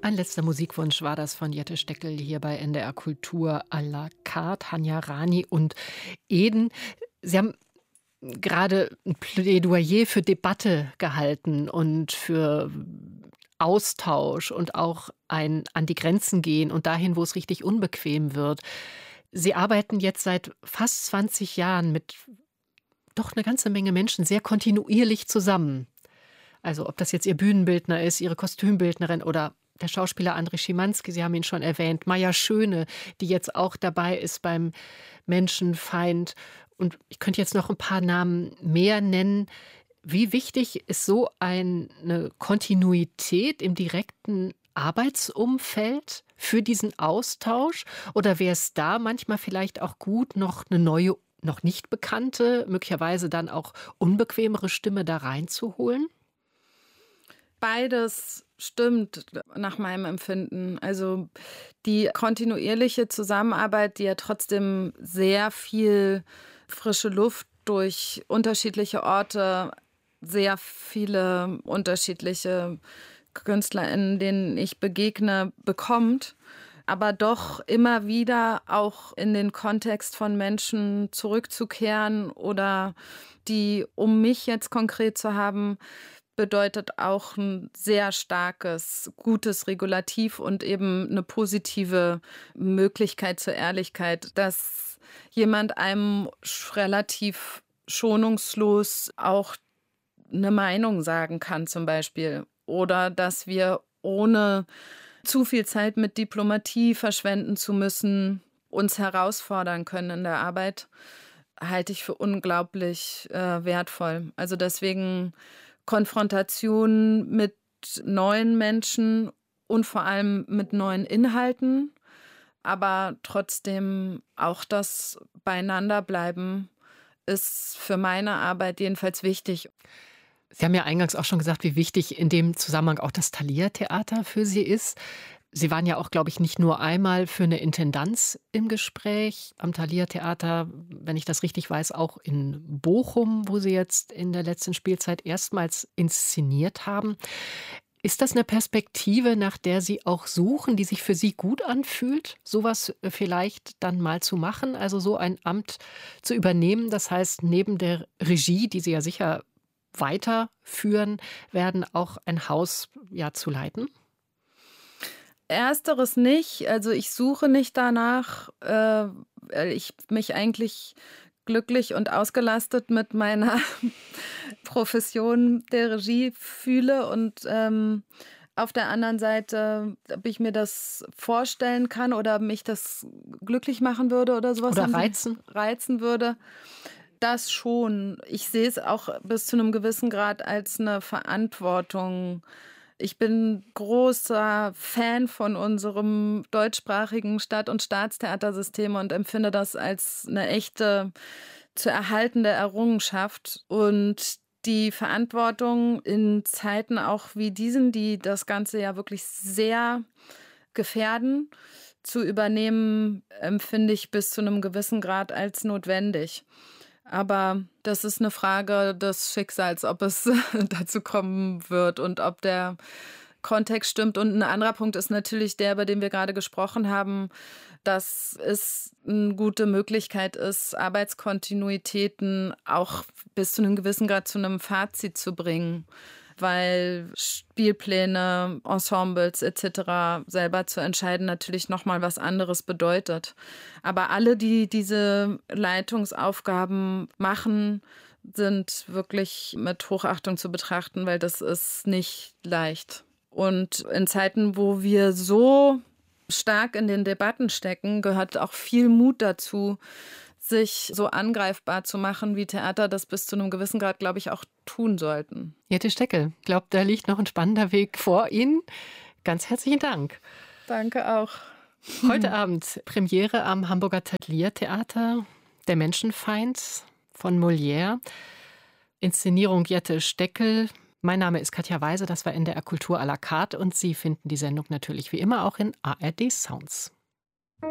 Ein letzter Musikwunsch war das von Jette Steckel hier bei NDR Kultur à la carte, Hanya Rani und Eden. Sie haben gerade ein Plädoyer für Debatte gehalten und für Austausch und auch ein an die Grenzen gehen und dahin, wo es richtig unbequem wird. Sie arbeiten jetzt seit fast 20 Jahren mit doch eine ganze Menge Menschen sehr kontinuierlich zusammen. Also ob das jetzt Ihr Bühnenbildner ist, Ihre Kostümbildnerin oder der Schauspieler André Schimanski, Sie haben ihn schon erwähnt, Maja Schöne, die jetzt auch dabei ist beim Menschenfeind. Und ich könnte jetzt noch ein paar Namen mehr nennen. Wie wichtig ist so eine Kontinuität im direkten Arbeitsumfeld für diesen Austausch? Oder wäre es da manchmal vielleicht auch gut, noch eine neue, noch nicht bekannte, möglicherweise dann auch unbequemere Stimme da reinzuholen? Beides stimmt nach meinem Empfinden. Also die kontinuierliche Zusammenarbeit, die ja trotzdem sehr viel frische Luft durch unterschiedliche Orte, sehr viele unterschiedliche KünstlerInnen, denen ich begegne, bekommt, aber doch immer wieder auch in den Kontext von Menschen zurückzukehren oder die, um mich jetzt konkret zu haben, bedeutet auch ein sehr starkes, gutes Regulativ und eben eine positive Möglichkeit zur Ehrlichkeit, dass jemand einem relativ schonungslos auch eine Meinung sagen kann zum Beispiel. Oder dass wir ohne zu viel Zeit mit Diplomatie verschwenden zu müssen, uns herausfordern können in der Arbeit, halte ich für unglaublich wertvoll. Also deswegen Konfrontation mit neuen Menschen und vor allem mit neuen Inhalten, aber trotzdem auch das Beieinanderbleiben ist für meine Arbeit jedenfalls wichtig. Sie haben ja eingangs auch schon gesagt, wie wichtig in dem Zusammenhang auch das Thalia-Theater für Sie ist. Sie waren ja auch, glaube ich, nicht nur einmal für eine Intendanz im Gespräch am Thalia-Theater, wenn ich das richtig weiß, auch in Bochum, wo Sie jetzt in der letzten Spielzeit erstmals inszeniert haben. Ist das eine Perspektive, nach der Sie auch suchen, die sich für Sie gut anfühlt, sowas vielleicht dann mal zu machen, also so ein Amt zu übernehmen? Das heißt, neben der Regie, die Sie ja sicher weiterführen werden, auch ein Haus zu leiten? Ersteres nicht. Also ich suche nicht danach, weil ich mich eigentlich glücklich und ausgelastet mit meiner Profession der Regie fühle und auf der anderen Seite, ob ich mir das vorstellen kann oder mich das glücklich machen würde oder sowas. Oder reizen würde. Das schon. Ich sehe es auch bis zu einem gewissen Grad als eine Verantwortung. Ich bin großer Fan von unserem deutschsprachigen Stadt- und Staatstheatersystem und empfinde das als eine echte zu erhaltende Errungenschaft. Und die Verantwortung in Zeiten auch wie diesen, die das Ganze ja wirklich sehr gefährden, zu übernehmen, empfinde ich bis zu einem gewissen Grad als notwendig. Aber das ist eine Frage des Schicksals, ob es dazu kommen wird und ob der Kontext stimmt. Und ein anderer Punkt ist natürlich der, über den wir gerade gesprochen haben, dass es eine gute Möglichkeit ist, Arbeitskontinuitäten auch bis zu einem gewissen Grad zu einem Fazit zu bringen, weil Spielpläne, Ensembles etc. selber zu entscheiden natürlich nochmal was anderes bedeutet. Aber alle, die diese Leitungsaufgaben machen, sind wirklich mit Hochachtung zu betrachten, weil das ist nicht leicht. Und in Zeiten, wo wir so stark in den Debatten stecken, gehört auch viel Mut dazu, sich so angreifbar zu machen, wie Theater das bis zu einem gewissen Grad, glaube ich, auch tun sollten. Jette Steckel, ich glaube, da liegt noch ein spannender Weg vor Ihnen. Ganz herzlichen Dank. Danke auch. Heute Abend Premiere am Hamburger Thalia-Theater, Der Menschenfeind von Molière. Inszenierung Jette Steckel. Mein Name ist Katja Weise, das war NDR Kultur à la carte und Sie finden die Sendung natürlich wie immer auch in ARD Sounds.